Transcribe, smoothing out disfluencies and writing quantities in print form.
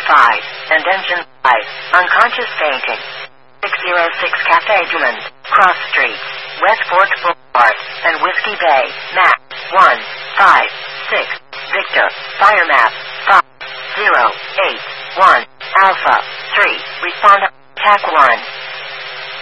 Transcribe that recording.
and engine 5, unconscious fainting. 606 Cafe Dumont, Cross Street, West Fork Boulevard, and Whiskey Bay, map 156, Victor, fire map 5081, Alpha 3, respond, TAC 1.